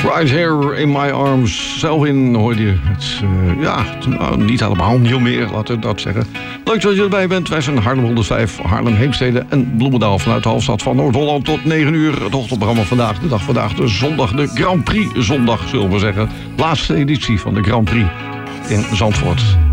Right Here in My Arms. Selwyn hoorde je. Niet helemaal nieuw meer, laten we dat zeggen. Leuk dat je erbij bent. Wij zijn Haarlem 105, Haarlem, Heemstede en Bloemendaal. Vanuit de hoofdstad van Noord-Holland tot 9 uur. Het ochtendprogramma vandaag. De dag vandaag, de zondag, de Grand Prix zondag, zullen we zeggen. Laatste editie van de Grand Prix in Zandvoort.